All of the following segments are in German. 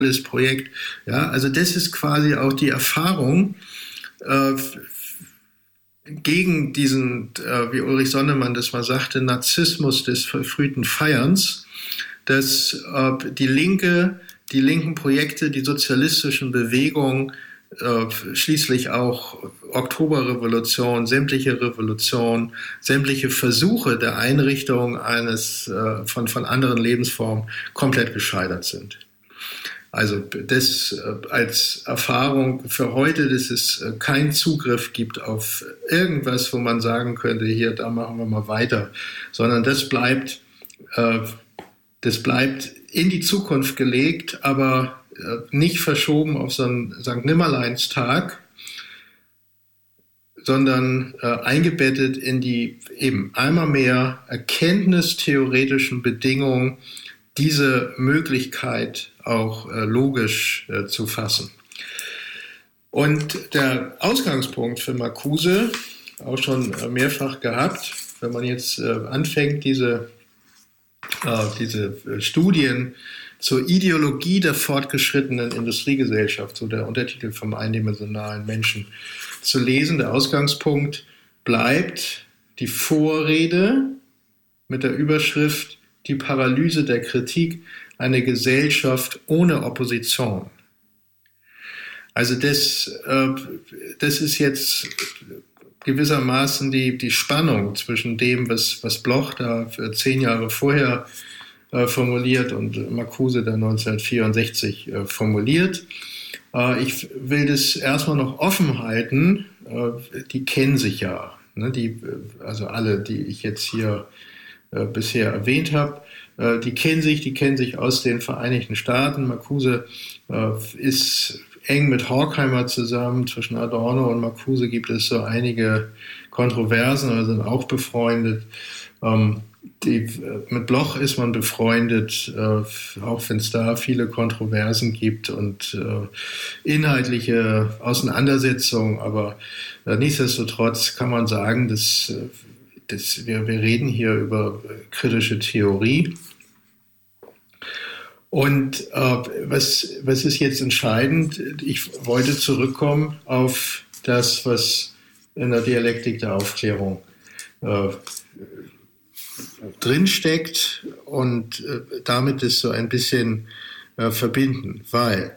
Projekt. Ja, also das ist quasi auch die Erfahrung gegen diesen, wie Ulrich Sonnemann das mal sagte, Narzissmus des verfrühten Feierns, dass die linken Projekte, die sozialistischen Bewegungen, schließlich auch Oktoberrevolution, sämtliche Revolutionen, sämtliche Versuche der Einrichtung von anderen Lebensformen komplett gescheitert sind. Also das als Erfahrung für heute, dass es keinen Zugriff gibt auf irgendwas, wo man sagen könnte, hier, da machen wir mal weiter, sondern das bleibt in die Zukunft gelegt, aber nicht verschoben auf so einen St. Nimmerleinstag, sondern eingebettet in die eben einmal mehr erkenntnistheoretischen Bedingungen, diese Möglichkeit auch logisch zu fassen. Und der Ausgangspunkt für Marcuse, auch schon mehrfach gehabt, wenn man jetzt anfängt, diese Studien zur Ideologie der fortgeschrittenen Industriegesellschaft, so der Untertitel vom eindimensionalen Menschen, zu lesen, der Ausgangspunkt bleibt die Vorrede mit der Überschrift Die Paralyse der Kritik, eine Gesellschaft ohne Opposition. Also das ist jetzt gewissermaßen die Spannung zwischen dem, was Bloch da 10 Jahre vorher formuliert und Marcuse da 1964 formuliert. Ich will das erstmal noch offen halten. Die kennen sich ja, ne? Also alle, die ich jetzt hier bisher erwähnt habe, die kennen sich aus den Vereinigten Staaten. Marcuse ist eng mit Horkheimer zusammen. Zwischen Adorno und Marcuse gibt es so einige Kontroversen, oder sind auch befreundet. Mit Bloch ist man befreundet, auch wenn es da viele Kontroversen gibt und inhaltliche Auseinandersetzungen. Aber nichtsdestotrotz kann man sagen, dass wir reden hier über kritische Theorie. Und was ist jetzt entscheidend? Ich wollte zurückkommen auf das, was in der Dialektik der Aufklärung drinsteckt und damit es so ein bisschen verbinden. Weil,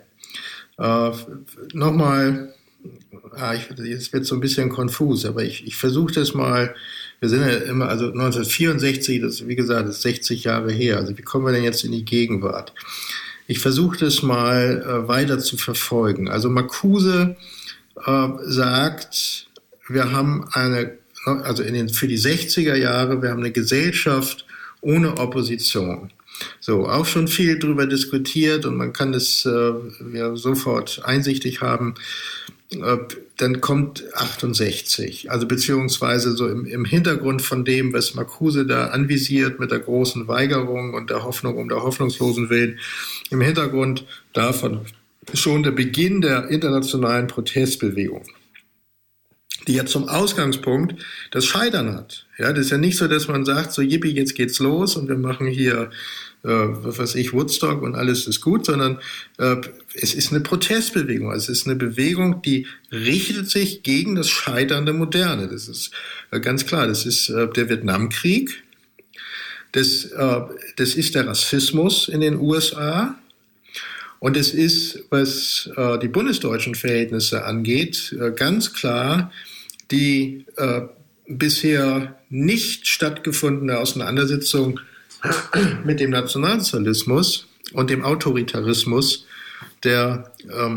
nochmal, jetzt wird es so ein bisschen konfus, aber ich versuche das mal. Wir sind ja immer, also 1964, das wie gesagt, ist 60 Jahre her. Also wie kommen wir denn jetzt in die Gegenwart? Ich versuche das mal weiter zu verfolgen. Also Marcuse sagt, wir haben für die 60er Jahre, wir haben eine Gesellschaft ohne Opposition. So, auch schon viel drüber diskutiert und man kann das sofort einsichtig haben. Dann kommt 68, also beziehungsweise so im Hintergrund von dem, was Marcuse da anvisiert mit der großen Weigerung und der Hoffnung um der hoffnungslosen Willen, im Hintergrund davon schon der Beginn der internationalen Protestbewegung, die ja zum Ausgangspunkt das Scheitern hat. Ja, das ist ja nicht so, dass man sagt, so yippie, jetzt geht's los und wir machen hier, Woodstock und alles ist gut, sondern es ist eine Protestbewegung. Es ist eine Bewegung, die richtet sich gegen das Scheitern der Moderne. Das ist ganz klar. Das ist der Vietnamkrieg. Das ist der Rassismus in den USA. Und es ist, was die bundesdeutschen Verhältnisse angeht, ganz klar die bisher nicht stattgefundene Auseinandersetzung mit dem Nationalsozialismus und dem Autoritarismus der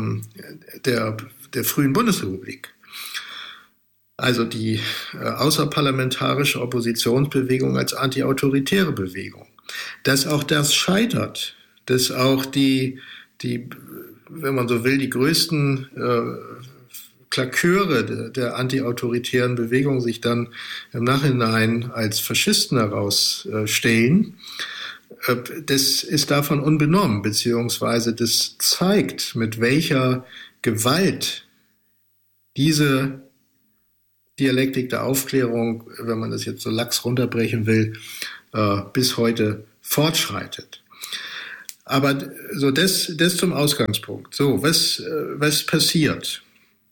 frühen Bundesrepublik. Also die außerparlamentarische Oppositionsbewegung als antiautoritäre Bewegung. Dass auch das scheitert, dass auch die, wenn man so will, die größten Klaköre der antiautoritären Bewegung sich dann im Nachhinein als Faschisten herausstellen, das ist davon unbenommen, beziehungsweise das zeigt, mit welcher Gewalt diese Dialektik der Aufklärung, wenn man das jetzt so lax runterbrechen will, bis heute fortschreitet. Aber so das zum Ausgangspunkt. So, was passiert?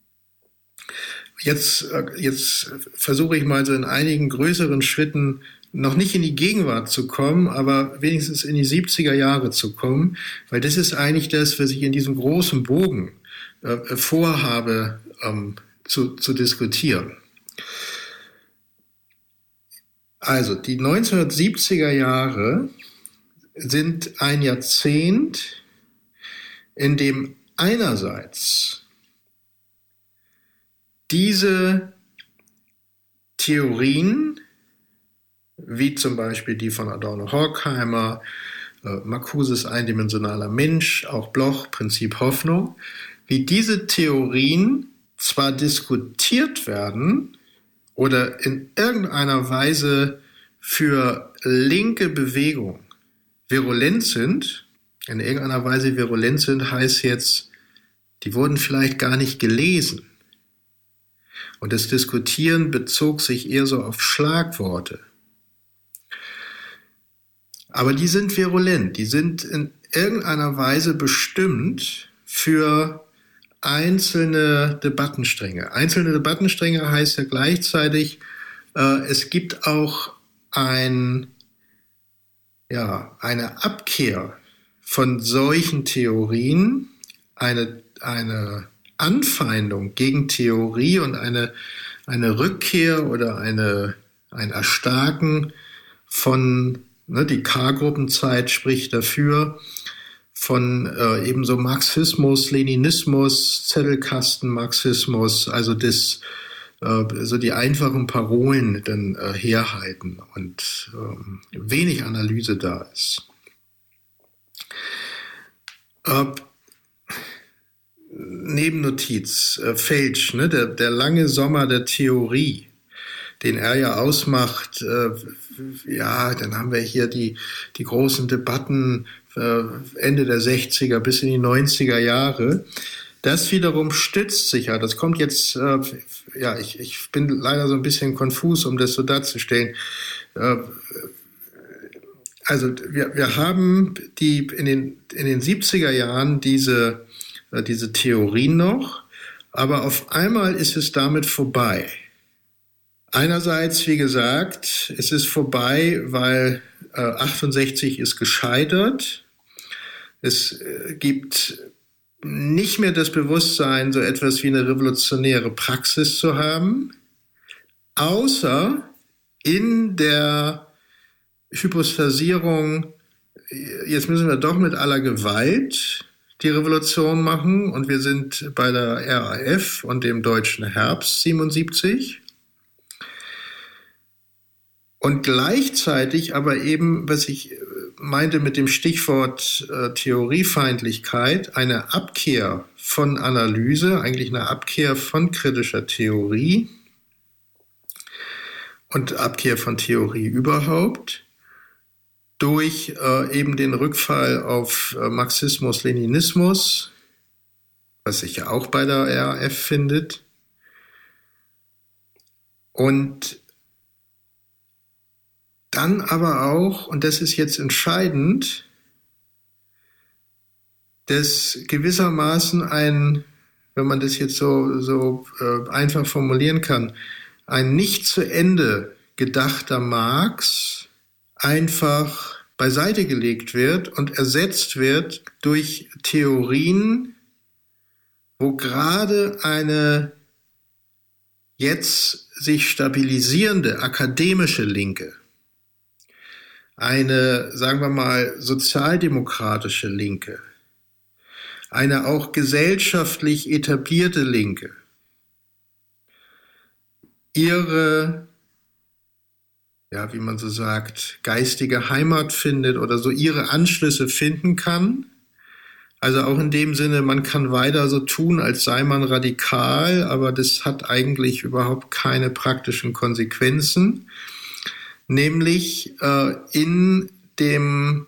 Jetzt versuche ich mal so in einigen größeren Schritten noch nicht in die Gegenwart zu kommen, aber wenigstens in die 70er Jahre zu kommen, weil das ist eigentlich das, was ich in diesem großen Bogen vorhabe zu diskutieren. Also die 1970er Jahre sind ein Jahrzehnt, in dem einerseits diese Theorien, wie zum Beispiel die von Adorno-Horkheimer, Marcuses eindimensionaler Mensch, auch Bloch, Prinzip Hoffnung, wie diese Theorien zwar diskutiert werden oder in irgendeiner Weise für linke Bewegung virulent sind, in irgendeiner Weise virulent sind, heißt jetzt, die wurden vielleicht gar nicht gelesen. Und das Diskutieren bezog sich eher so auf Schlagworte. Aber die sind virulent, die sind in irgendeiner Weise bestimmt für einzelne Debattenstränge. Einzelne Debattenstränge heißt ja gleichzeitig, es gibt auch eine Abkehr von solchen Theorien, eine Anfeindung gegen Theorie und eine Rückkehr oder ein Erstarken von, die K-Gruppenzeit spricht dafür, von ebenso Marxismus, Leninismus, Zettelkastenmarxismus, also so die einfachen Parolen dann herhalten und wenig Analyse da ist. Nebennotiz, Felsch, der lange Sommer der Theorie, den er ja ausmacht, dann haben wir hier die großen Debatten Ende der 60er bis in die 90er Jahre. Das wiederum stützt sich ja, das kommt jetzt, ich bin leider so ein bisschen konfus, um das so darzustellen. Also wir haben in den 70er Jahren diese Theorien noch, aber auf einmal ist es damit vorbei. Einerseits, wie gesagt, es ist vorbei, weil 68 ist gescheitert. Es gibt nicht mehr das Bewusstsein, so etwas wie eine revolutionäre Praxis zu haben, außer in der Hypostasierung, jetzt müssen wir doch mit aller Gewalt die Revolution machen und wir sind bei der RAF und dem Deutschen Herbst 77. Und gleichzeitig aber eben, was ich meinte mit dem Stichwort Theoriefeindlichkeit, eine Abkehr von Analyse, eigentlich eine Abkehr von kritischer Theorie und Abkehr von Theorie überhaupt, durch eben den Rückfall auf Marxismus, Leninismus, was sich ja auch bei der RAF findet. Und dann aber auch, und das ist jetzt entscheidend, dass gewissermaßen wenn man das jetzt so einfach formulieren kann, ein nicht zu Ende gedachter Marx einfach beiseite gelegt wird und ersetzt wird durch Theorien, wo gerade eine jetzt sich stabilisierende akademische Linke, eine, sagen wir mal, sozialdemokratische Linke, eine auch gesellschaftlich etablierte Linke, ihre, wie man so sagt, geistige Heimat findet oder so ihre Anschlüsse finden kann. Also auch in dem Sinne, man kann weiter so tun, als sei man radikal, aber das hat eigentlich überhaupt keine praktischen Konsequenzen. Nämlich in den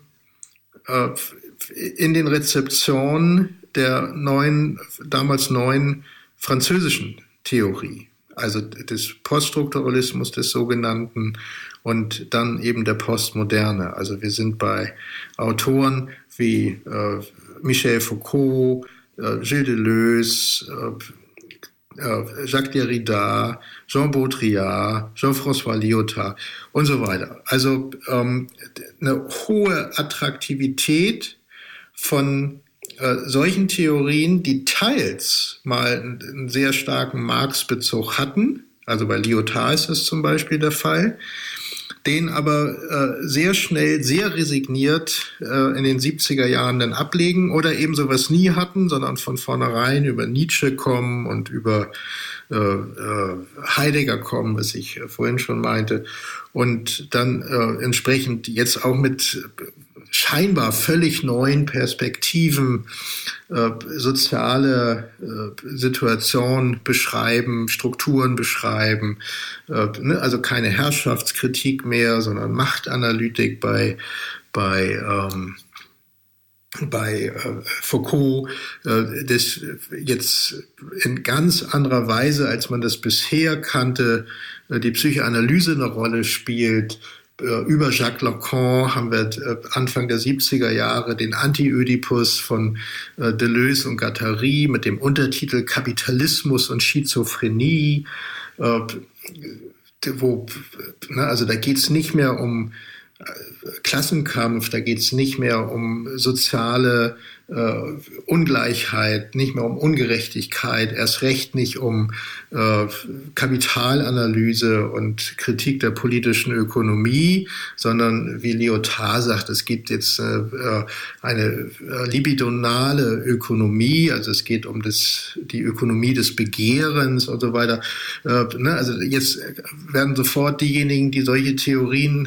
Rezeptionen der damals neuen französischen Theorie, also des Poststrukturalismus, des sogenannten und dann eben der Postmoderne. Also wir sind bei Autoren wie Michel Foucault, Gilles Deleuze, Jacques Derrida, Jean Baudrillard, Jean-François Lyotard und so weiter. Also eine hohe Attraktivität von solchen Theorien, die teils mal einen sehr starken Marx-Bezug hatten, also bei Lyotard ist das zum Beispiel der Fall, den aber sehr schnell, sehr resigniert in den 70er Jahren dann ablegen oder eben sowas nie hatten, sondern von vornherein über Nietzsche kommen und über Heidegger kommen, was ich vorhin schon meinte, und dann entsprechend jetzt auch mit scheinbar völlig neuen Perspektiven soziale Situation beschreiben, Strukturen beschreiben, also keine Herrschaftskritik mehr, sondern Machtanalytik bei Foucault, das jetzt in ganz anderer Weise, als man das bisher kannte, die Psychoanalyse eine Rolle spielt. Über Jacques Lacan haben wir Anfang der 70er Jahre den Anti-Ödipus von Deleuze und Guattari mit dem Untertitel Kapitalismus und Schizophrenie, also da geht es nicht mehr um Klassenkampf, da geht es nicht mehr um soziale Ungleichheit, nicht mehr um Ungerechtigkeit, erst recht nicht um Kapitalanalyse und Kritik der politischen Ökonomie, sondern wie Lyotard sagt, es gibt jetzt eine libidonale Ökonomie, also es geht um die Ökonomie des Begehrens und so weiter. Also jetzt werden sofort diejenigen, die solche Theorien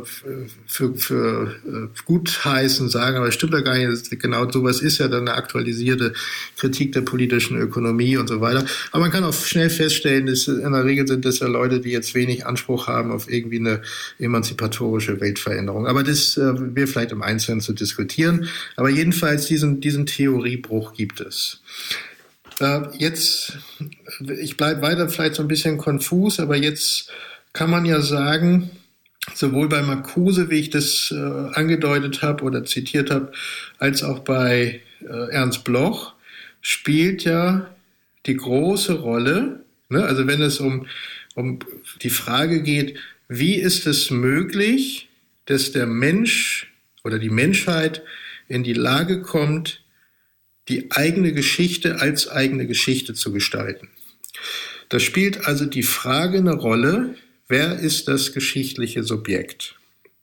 für gut heißen, sagen, aber es stimmt ja gar nicht, genau sowas ist ja dann eine aktualisierte Kritik der politischen Ökonomie und so weiter. Aber man kann auch schnell feststellen, dass in der Regel sind das ja Leute, die jetzt wenig Anspruch haben auf irgendwie eine emanzipatorische Weltveränderung. Aber das wäre vielleicht im Einzelnen zu diskutieren. Aber jedenfalls diesen Theoriebruch gibt es. Jetzt, ich bleibe weiter vielleicht so ein bisschen konfus, aber jetzt kann man ja sagen, sowohl bei Marcuse, wie ich das angedeutet habe oder zitiert habe, als auch bei Ernst Bloch spielt ja die große Rolle, ne? Also wenn es um die Frage geht, wie ist es möglich, dass der Mensch oder die Menschheit in die Lage kommt, die eigene Geschichte als eigene Geschichte zu gestalten. Da spielt also die Frage eine Rolle, wer ist das geschichtliche Subjekt?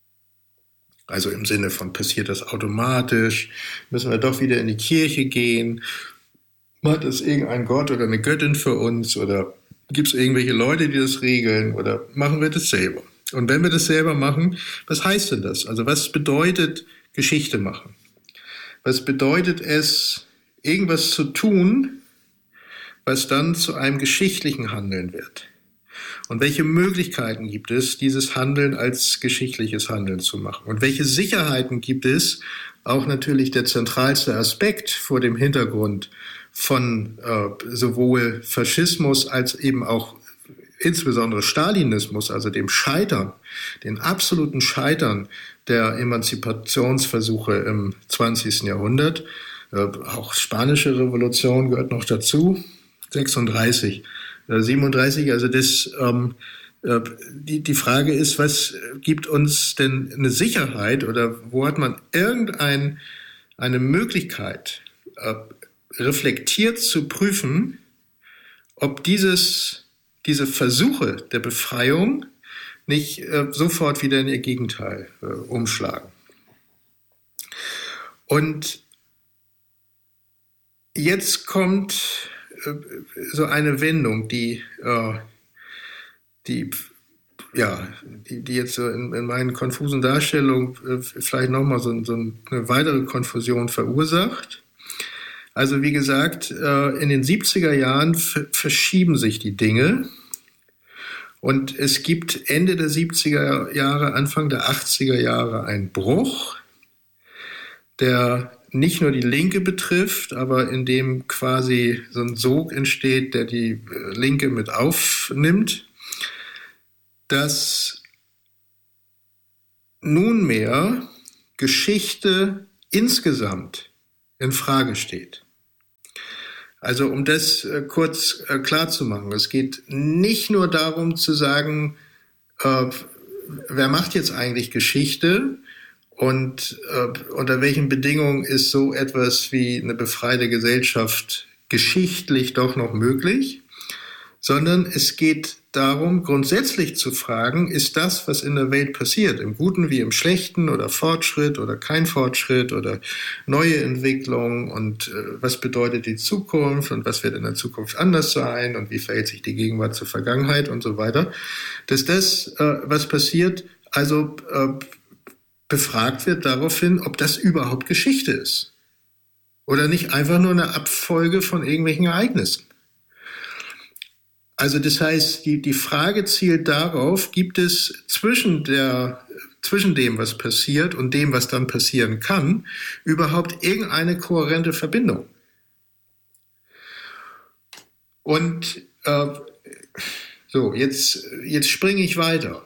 Also im Sinne von, passiert das automatisch? Müssen wir doch wieder in die Kirche gehen? Hat es irgendein Gott oder eine Göttin für uns? Oder gibt es irgendwelche Leute, die das regeln? Oder machen wir das selber? Und wenn wir das selber machen, was heißt denn das? Also was bedeutet Geschichte machen? Was bedeutet es, irgendwas zu tun, was dann zu einem geschichtlichen Handeln wird? Und welche Möglichkeiten gibt es, dieses Handeln als geschichtliches Handeln zu machen? Und welche Sicherheiten gibt es, auch natürlich der zentralste Aspekt vor dem Hintergrund von sowohl Faschismus als eben auch insbesondere Stalinismus, also dem Scheitern, den absoluten Scheitern der Emanzipationsversuche im 20. Jahrhundert. Auch spanische Revolution gehört noch dazu, 36. 37, also die Frage ist, was gibt uns denn eine Sicherheit oder wo hat man eine Möglichkeit, reflektiert zu prüfen, ob diese Versuche der Befreiung nicht sofort wieder in ihr Gegenteil umschlagen. Und jetzt kommt so eine Wendung, die jetzt so in meinen konfusen Darstellungen vielleicht nochmal so eine weitere Konfusion verursacht. Also wie gesagt, in den 70er Jahren verschieben sich die Dinge und es gibt Ende der 70er Jahre, Anfang der 80er Jahre einen Bruch, der nicht nur die Linke betrifft, aber in dem quasi so ein Sog entsteht, der die Linke mit aufnimmt, dass nunmehr Geschichte insgesamt in Frage steht. Also um das kurz klar zu machen, es geht nicht nur darum zu sagen, wer macht jetzt eigentlich Geschichte und unter welchen Bedingungen ist so etwas wie eine befreite Gesellschaft geschichtlich doch noch möglich, sondern es geht darum, grundsätzlich zu fragen, ist das, was in der Welt passiert, im Guten wie im Schlechten oder Fortschritt oder kein Fortschritt oder neue Entwicklung und was bedeutet die Zukunft und was wird in der Zukunft anders sein und wie verhält sich die Gegenwart zur Vergangenheit und so weiter, dass das, was passiert, also befragt wird daraufhin, ob das überhaupt Geschichte ist oder nicht einfach nur eine Abfolge von irgendwelchen Ereignissen. Also das heißt, die Frage zielt darauf, gibt es zwischen dem, was passiert und dem, was dann passieren kann, überhaupt irgendeine kohärente Verbindung? Und so, jetzt springe ich weiter.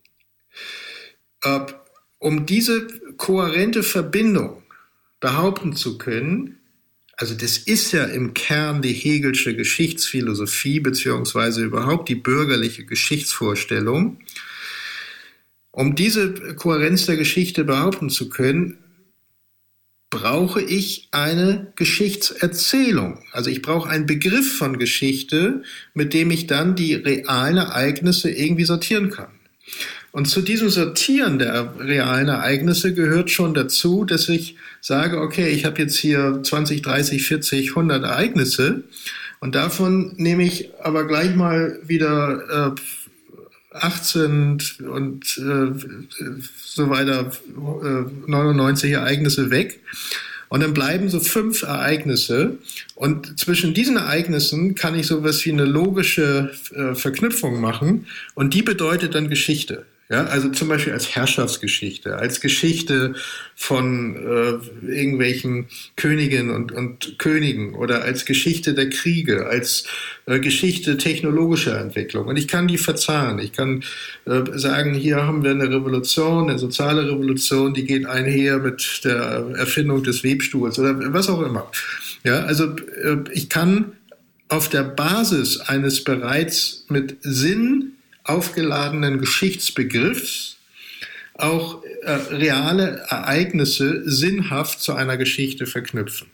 Um diese kohärente Verbindung behaupten zu können, also das ist ja im Kern die Hegelsche Geschichtsphilosophie beziehungsweise überhaupt die bürgerliche Geschichtsvorstellung. Um diese Kohärenz der Geschichte behaupten zu können, brauche ich eine Geschichtserzählung. Also ich brauche einen Begriff von Geschichte, mit dem ich dann die realen Ereignisse irgendwie sortieren kann. Und zu diesem Sortieren der realen Ereignisse gehört schon dazu, dass ich sage, okay, ich habe jetzt hier 20, 30, 40, 100 Ereignisse und davon nehme ich aber gleich mal wieder 18 und so weiter 99 Ereignisse weg. Und dann bleiben so 5 Ereignisse und zwischen diesen Ereignissen kann ich sowas wie eine logische Verknüpfung machen und die bedeutet dann Geschichte. Ja, also zum Beispiel als Herrschaftsgeschichte, als Geschichte von irgendwelchen Königinnen und Königen oder als Geschichte der Kriege, als Geschichte technologischer Entwicklung. Und ich kann die verzahnen. Ich kann sagen, hier haben wir eine Revolution, eine soziale Revolution, die geht einher mit der Erfindung des Webstuhls oder was auch immer. Ja, also ich kann auf der Basis eines bereits mit Sinn aufgeladenen Geschichtsbegriffs auch reale Ereignisse sinnhaft zu einer Geschichte verknüpfen.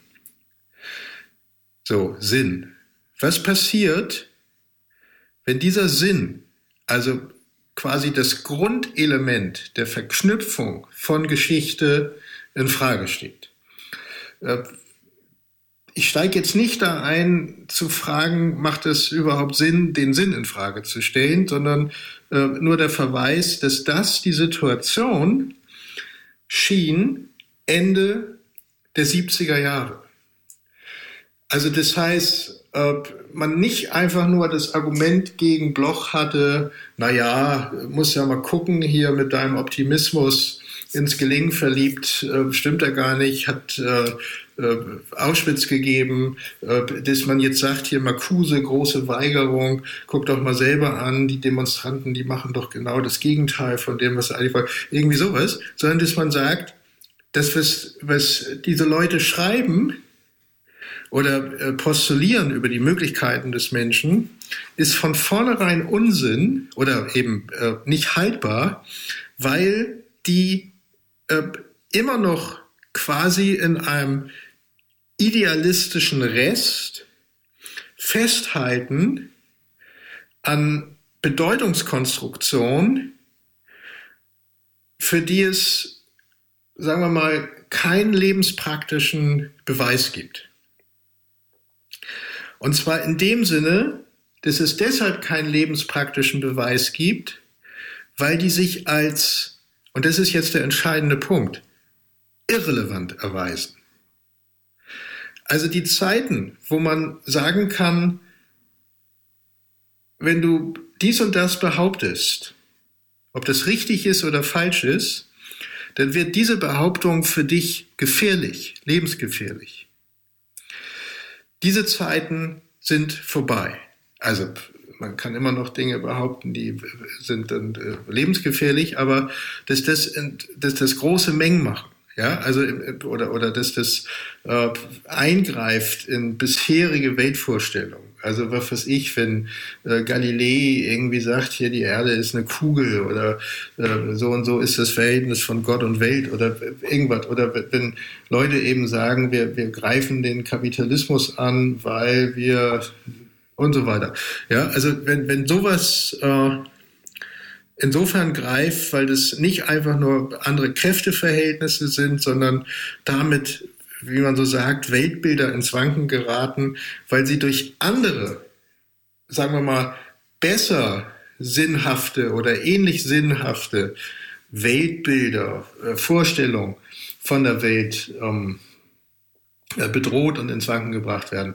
So, Sinn. Was passiert, wenn dieser Sinn, also quasi das Grundelement der Verknüpfung von Geschichte in Frage steht? Ich steige jetzt nicht da ein, zu fragen, macht es überhaupt Sinn, den Sinn in Frage zu stellen, sondern nur der Verweis, dass das die Situation schien Ende der 70er Jahre. Also das heißt, man nicht einfach nur das Argument gegen Bloch hatte, naja, muss ja mal gucken, hier mit deinem Optimismus ins Gelingen verliebt, stimmt er gar nicht, hat Auschwitz gegeben, dass man jetzt sagt, hier Marcuse, große Weigerung, guck doch mal selber an, die Demonstranten, die machen doch genau das Gegenteil von dem, was sie eigentlich wollen, irgendwie sowas, sondern dass man sagt, das, was diese Leute schreiben oder postulieren über die Möglichkeiten des Menschen, ist von vornherein Unsinn oder eben nicht haltbar, weil die immer noch quasi in einem idealistischen Rest festhalten an Bedeutungskonstruktion, für die es, sagen wir mal, keinen lebenspraktischen Beweis gibt. Und zwar in dem Sinne, dass es deshalb keinen lebenspraktischen Beweis gibt, weil die sich als, und das ist jetzt der entscheidende Punkt, irrelevant erweisen. Also die Zeiten, wo man sagen kann, wenn du dies und das behauptest, ob das richtig ist oder falsch ist, dann wird diese Behauptung für dich gefährlich, lebensgefährlich. Diese Zeiten sind vorbei. Also man kann immer noch Dinge behaupten, die sind dann lebensgefährlich, aber dass das große Mengen machen. Ja, also oder dass das eingreift in bisherige Weltvorstellungen. Also was weiß ich, wenn Galilei irgendwie sagt, hier die Erde ist eine Kugel oder so und so ist das Verhältnis von Gott und Welt oder irgendwas. Oder wenn Leute eben sagen, wir greifen den Kapitalismus an, weil wir und so weiter. Ja, also wenn sowas insofern greift, weil das nicht einfach nur andere Kräfteverhältnisse sind, sondern damit, wie man so sagt, Weltbilder ins Wanken geraten, weil sie durch andere, sagen wir mal, besser sinnhafte oder ähnlich sinnhafte Weltbilder, Vorstellungen von der Welt bedroht und ins Wanken gebracht werden.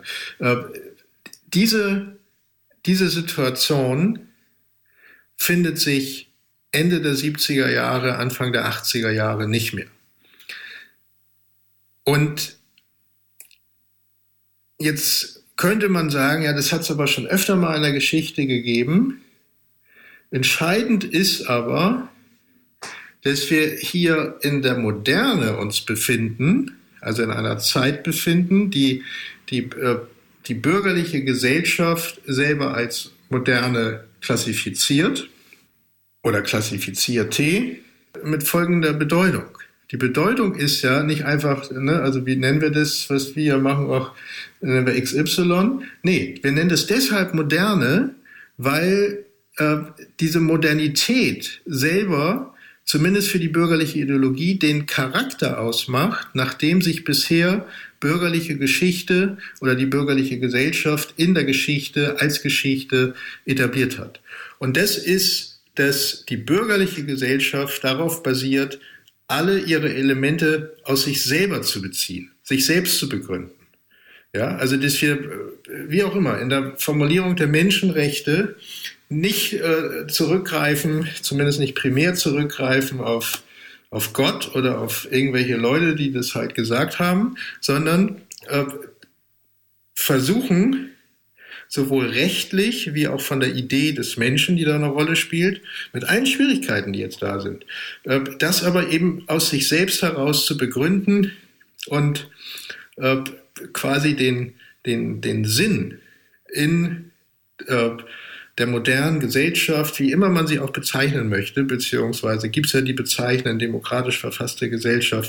Diese Situation findet sich Ende der 70er Jahre, Anfang der 80er Jahre nicht mehr. Und jetzt könnte man sagen, ja, das hat es aber schon öfter mal in der Geschichte gegeben. Entscheidend ist aber, dass wir hier in der Moderne uns befinden, also in einer Zeit befinden, die bürgerliche Gesellschaft selber als moderne klassifiziert oder klassifizierte mit folgender Bedeutung. Die Bedeutung ist ja nicht einfach, ne, also wie nennen wir das, was wir machen, auch nennen wir XY. Nee, wir nennen das deshalb moderne, weil diese Modernität selber, zumindest für die bürgerliche Ideologie, den Charakter ausmacht, nachdem sich bisher bürgerliche Geschichte oder die bürgerliche Gesellschaft in der Geschichte als Geschichte etabliert hat. Und das ist, dass die bürgerliche Gesellschaft darauf basiert, alle ihre Elemente aus sich selber zu beziehen, sich selbst zu begründen. Ja, also dass wir, wie auch immer, in der Formulierung der Menschenrechte nicht zurückgreifen, zumindest nicht primär zurückgreifen auf Gott oder auf irgendwelche Leute, die das halt gesagt haben, sondern versuchen, sowohl rechtlich wie auch von der Idee des Menschen, die da eine Rolle spielt, mit allen Schwierigkeiten, die jetzt da sind, das aber eben aus sich selbst heraus zu begründen und quasi den Sinn in der modernen Gesellschaft, wie immer man sie auch bezeichnen möchte, beziehungsweise gibt es ja die Bezeichnung demokratisch verfasste Gesellschaft,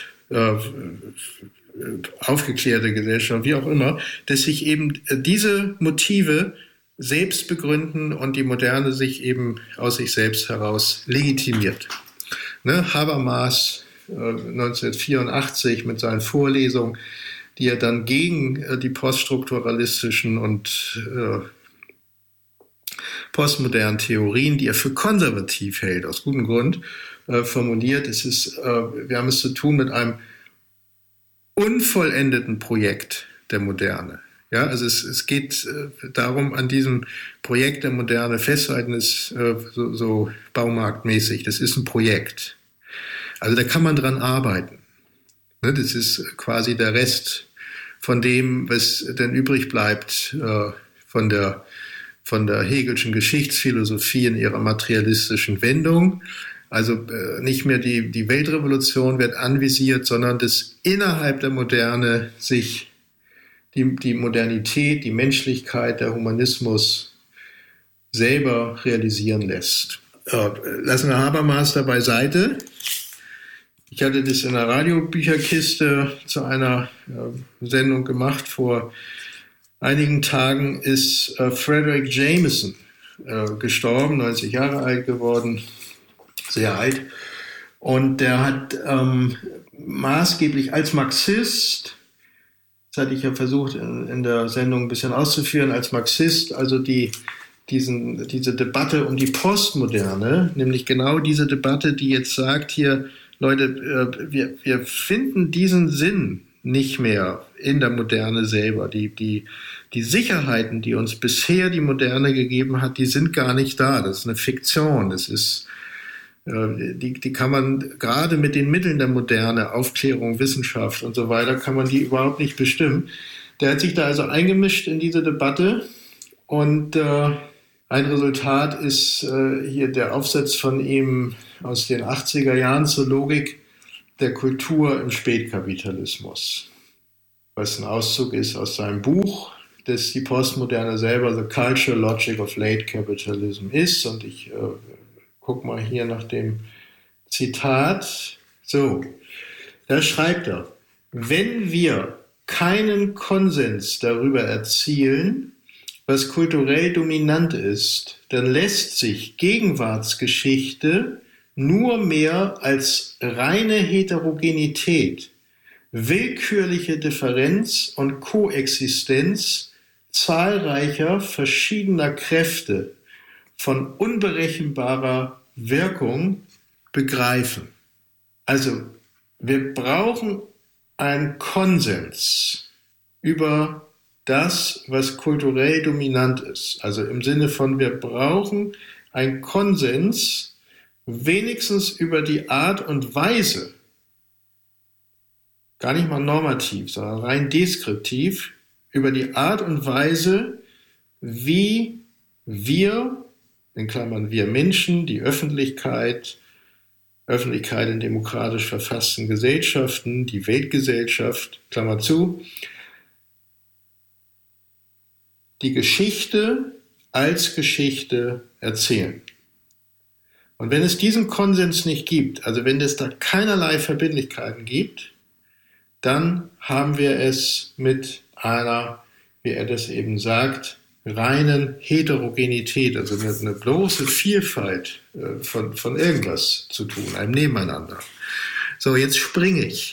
aufgeklärte Gesellschaft, wie auch immer, dass sich eben diese Motive selbst begründen und die Moderne sich eben aus sich selbst heraus legitimiert. Ne? Habermas 1984 mit seinen Vorlesungen, die er dann gegen die poststrukturalistischen und postmodernen Theorien, die er für konservativ hält, aus gutem Grund, formuliert. Wir haben es zu tun mit einem unvollendeten Projekt der Moderne. Ja, also es geht darum, an diesem Projekt der Moderne festzuhalten, ist so baumarktmäßig. Das ist ein Projekt. Also da kann man dran arbeiten. Ne, das ist quasi der Rest von dem, was dann übrig bleibt von der Hegelschen Geschichtsphilosophie in ihrer materialistischen Wendung. Also nicht mehr die Weltrevolution wird anvisiert, sondern dass innerhalb der Moderne sich die Modernität, die Menschlichkeit, der Humanismus selber realisieren lässt. Lassen wir Habermas da beiseite. Ich hatte das in der Radiobücherkiste zu einer Sendung gemacht. Vor einigen Tagen ist Frederick Jameson gestorben, 90 Jahre alt geworden, sehr alt. Und der hat maßgeblich als Marxist, das hatte ich ja versucht in der Sendung ein bisschen auszuführen, als Marxist, also diese Debatte um die Postmoderne, nämlich genau diese Debatte, die jetzt sagt, hier, Leute, wir finden diesen Sinn nicht mehr in der Moderne selber. Die Sicherheiten, die uns bisher die Moderne gegeben hat, die sind gar nicht da. Das ist eine Fiktion. Das ist, die kann man gerade mit den Mitteln der Moderne, Aufklärung, Wissenschaft und so weiter, kann man die überhaupt nicht bestimmen. Der hat sich da also eingemischt in diese Debatte und Ein Resultat ist hier der Aufsatz von ihm aus den 80er Jahren zur Logik der Kultur im Spätkapitalismus, was ein Auszug ist aus seinem Buch, das die Postmoderne selber The Cultural Logic of Late Capitalism ist. Und ich gucke mal hier nach dem Zitat. So, da schreibt er: Wenn wir keinen Konsens darüber erzielen, was kulturell dominant ist, dann lässt sich Gegenwartsgeschichte nur mehr als reine Heterogenität, willkürliche Differenz und Koexistenz zahlreicher verschiedener Kräfte von unberechenbarer Wirkung begreifen. Also wir brauchen einen Konsens über das, was kulturell dominant ist. Also im Sinne von, wir brauchen einen Konsens, wenigstens über die Art und Weise, gar nicht mal normativ, sondern rein deskriptiv, über die Art und Weise, wie wir, in Klammern wir Menschen, die Öffentlichkeit in demokratisch verfassten Gesellschaften, die Weltgesellschaft, Klammer zu, die Geschichte als Geschichte erzählen. Und wenn es diesen Konsens nicht gibt, also wenn es da keinerlei Verbindlichkeiten gibt, dann haben wir es mit einer, wie er das eben sagt, reinen Heterogenität, also eine bloße Vielfalt von irgendwas zu tun, einem Nebeneinander. So, jetzt springe ich.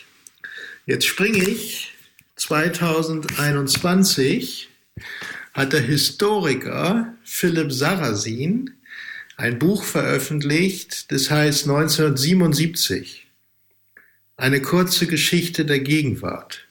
2021 hat der Historiker Philipp Sarrazin ein Buch veröffentlicht, das heißt 1977, eine kurze Geschichte der Gegenwart.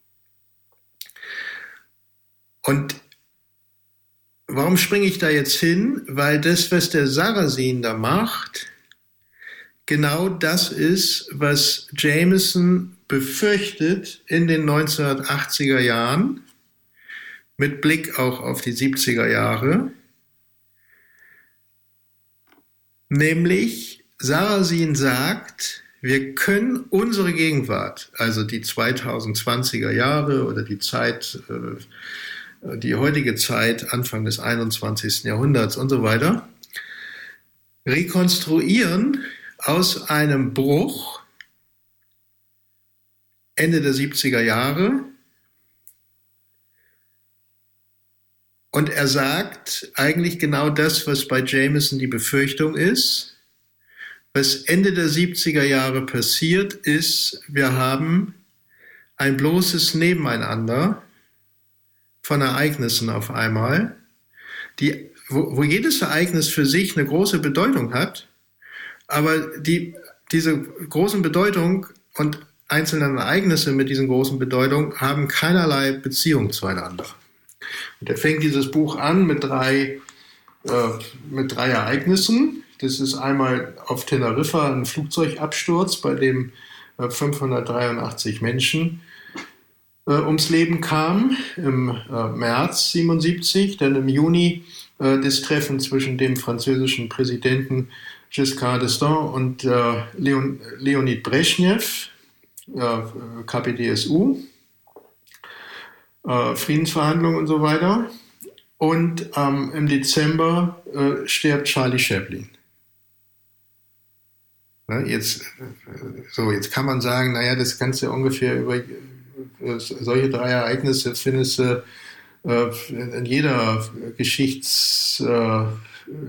Und warum springe ich da jetzt hin? Weil das, was der Sarrazin da macht, genau das ist, was Jameson befürchtet in den 1980er Jahren, mit Blick auch auf die 70er Jahre, nämlich Sarrazin sagt, wir können unsere Gegenwart, also die 2020er Jahre oder die Zeit, die heutige Zeit, Anfang des 21. Jahrhunderts und so weiter, rekonstruieren aus einem Bruch Ende der 70er Jahre. Und er sagt eigentlich genau das, was bei Jameson die Befürchtung ist. Was Ende der 70er Jahre passiert ist, wir haben ein bloßes Nebeneinander von Ereignissen auf einmal, wo jedes Ereignis für sich eine große Bedeutung hat, aber diese großen Bedeutung und einzelnen Ereignisse mit diesen großen Bedeutungen haben keinerlei Beziehung zueinander. Und er fängt dieses Buch an mit drei Ereignissen. Das ist einmal auf Teneriffa ein Flugzeugabsturz, bei dem 583 Menschen ums Leben kamen im März 77, dann im Juni das Treffen zwischen dem französischen Präsidenten Giscard d'Estaing und Leonid Brezhnev, KPDSU, Friedensverhandlungen und so weiter. Und im Dezember stirbt Charlie Chaplin. Jetzt kann man sagen, naja, das kannst du ungefähr über solche drei Ereignisse findest du in jeder Geschichtsepoche.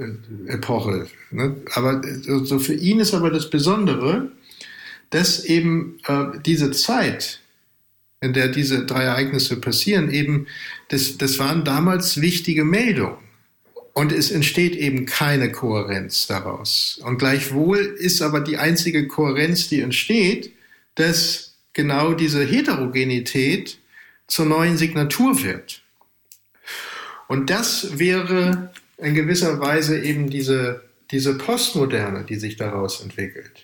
Ne? Aber so für ihn ist aber das Besondere, dass eben diese Zeit, in der diese drei Ereignisse passieren, eben, das waren damals wichtige Meldungen. Und es entsteht eben keine Kohärenz daraus. Und gleichwohl ist aber die einzige Kohärenz, die entsteht, dass genau diese Heterogenität zur neuen Signatur wird. Und das wäre in gewisser Weise eben diese Postmoderne, die sich daraus entwickelt.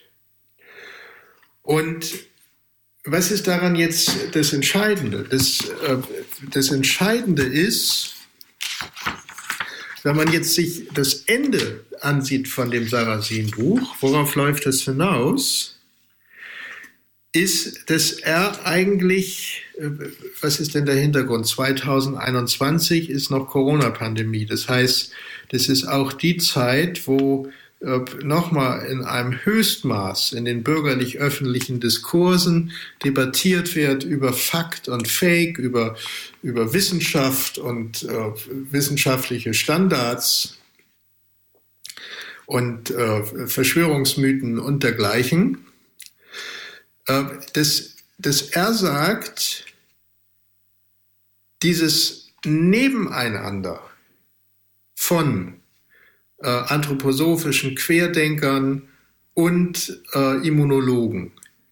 Und was ist daran jetzt das Entscheidende? Das Entscheidende ist, wenn man jetzt sich das Ende ansieht von dem Sarrazin-Buch, worauf läuft es hinaus, ist, dass er eigentlich, was ist denn der Hintergrund? 2021 ist noch Corona-Pandemie. Das heißt, das ist auch die Zeit, wo nochmal in einem Höchstmaß in den bürgerlich-öffentlichen Diskursen debattiert wird über Fakt und Fake, über Wissenschaft und wissenschaftliche Standards und Verschwörungsmythen und dergleichen. Dass er sagt, dieses Nebeneinander von anthroposophischen Querdenkern und Immunologen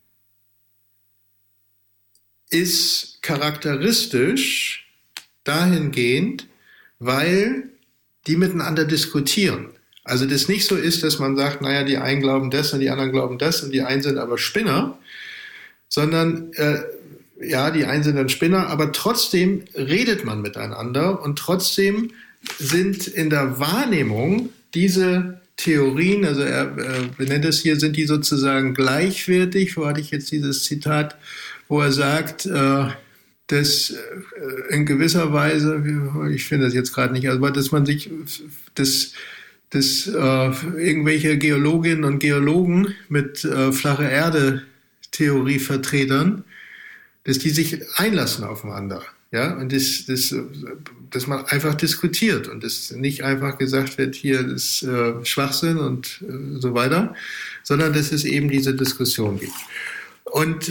ist charakteristisch dahingehend, weil die miteinander diskutieren. Also das nicht so ist, dass man sagt, naja, die einen glauben das und die anderen glauben das und die einen sind aber Spinner, sondern ja, die einen sind dann Spinner, aber trotzdem redet man miteinander und trotzdem sind in der Wahrnehmung diese Theorien, also er benennt es hier, sind die sozusagen gleichwertig. Wo hatte ich jetzt dieses Zitat, wo er sagt, dass in gewisser Weise, ich finde das jetzt gerade nicht, aber dass man sich, dass irgendwelche Geologinnen und Geologen mit flache Erde-Theorievertretern, dass die sich einlassen aufeinander. Ja, und dass man einfach diskutiert und dass nicht einfach gesagt wird, hier ist Schwachsinn und so weiter, sondern dass es eben diese Diskussion gibt. Und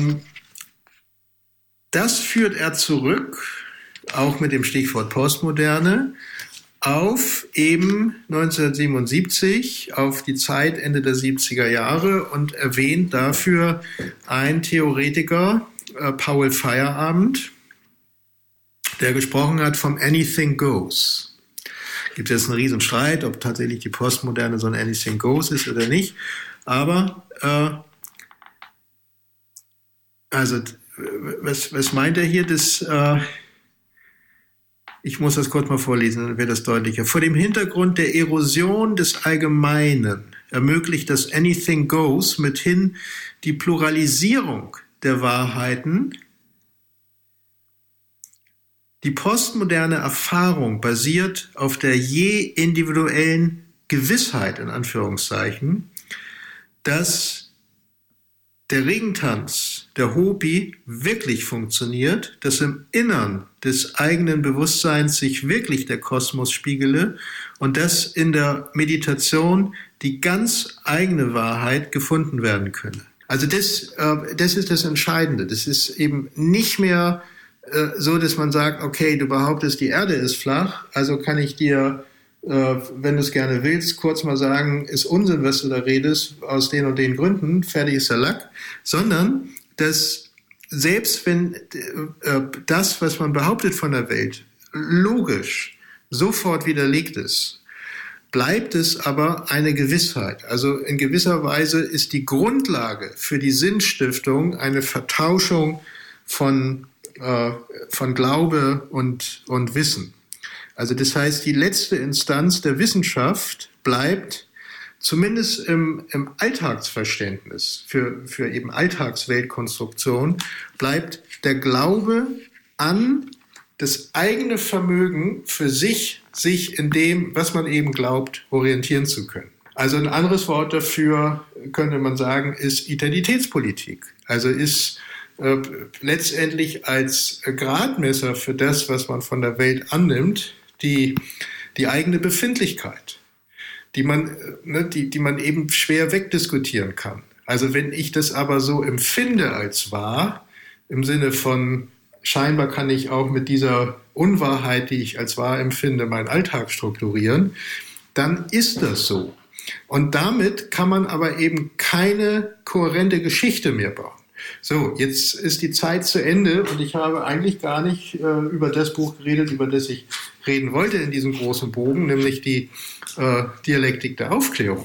das führt er zurück, auch mit dem Stichwort Postmoderne, auf eben 1977, auf die Zeit Ende der 70er Jahre und erwähnt dafür ein Theoretiker, Paul Feyerabend, der gesprochen hat vom Anything Goes. Gibt jetzt einen riesen Streit, ob tatsächlich die Postmoderne so ein Anything Goes ist oder nicht. Aber also was meint er hier? Ich muss das kurz mal vorlesen, dann wird das deutlicher. Vor dem Hintergrund der Erosion des Allgemeinen ermöglicht das Anything Goes mithin die Pluralisierung der Wahrheiten. Die postmoderne Erfahrung basiert auf der je individuellen Gewissheit, in Anführungszeichen, dass der Regentanz, der Hopi wirklich funktioniert, dass im Innern des eigenen Bewusstseins sich wirklich der Kosmos spiegele und dass in der Meditation die ganz eigene Wahrheit gefunden werden könne. Also das ist das Entscheidende. Das ist eben nicht mehr so, dass man sagt, okay, du behauptest, die Erde ist flach, also kann ich dir, wenn du es gerne willst, kurz mal sagen, ist Unsinn, was du da redest, aus den und den Gründen, fertig ist der Lack, sondern dass selbst wenn das, was man behauptet von der Welt, logisch sofort widerlegt ist, bleibt es aber eine Gewissheit. Also in gewisser Weise ist die Grundlage für die Sinnstiftung eine Vertauschung von Glaube und Wissen. Also das heißt, die letzte Instanz der Wissenschaft bleibt zumindest im Alltagsverständnis für eben Alltagsweltkonstruktion, bleibt der Glaube an das eigene Vermögen für sich in dem, was man eben glaubt, orientieren zu können. Also ein anderes Wort dafür, könnte man sagen, ist Identitätspolitik. Also ist letztendlich als Gradmesser für das, was man von der Welt annimmt, die eigene Befindlichkeit, die man eben schwer wegdiskutieren kann. Also wenn ich das aber so empfinde als wahr, im Sinne von scheinbar kann ich auch mit dieser Unwahrheit, die ich als wahr empfinde, meinen Alltag strukturieren, dann ist das so. Und damit kann man aber eben keine kohärente Geschichte mehr bauen. So, jetzt ist die Zeit zu Ende und ich habe eigentlich gar nicht über das Buch geredet, über das ich reden wollte in diesem großen Bogen, nämlich die Dialektik der Aufklärung.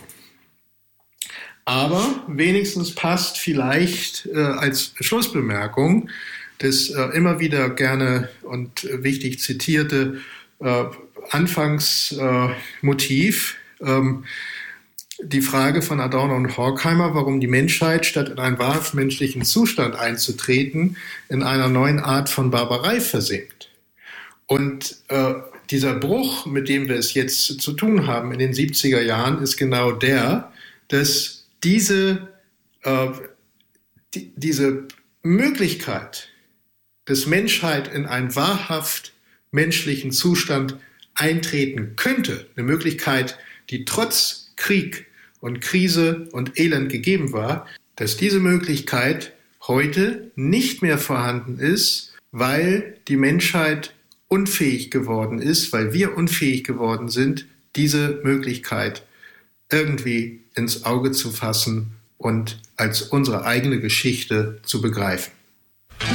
Aber wenigstens passt vielleicht als Schlussbemerkung das immer wieder gerne und wichtig zitierte Anfangsmotiv die Frage von Adorno und Horkheimer, warum die Menschheit, statt in einen wahrhaft menschlichen Zustand einzutreten, in einer neuen Art von Barbarei versinkt. Und dieser Bruch, mit dem wir es jetzt zu tun haben in den 70er Jahren, ist genau der, dass diese Möglichkeit, dass Menschheit in einen wahrhaft menschlichen Zustand eintreten könnte, eine Möglichkeit, die trotz Krieg und Krise und Elend gegeben war, dass diese Möglichkeit heute nicht mehr vorhanden ist, weil die Menschheit unfähig geworden ist, weil wir unfähig geworden sind, diese Möglichkeit irgendwie ins Auge zu fassen und als unsere eigene Geschichte zu begreifen.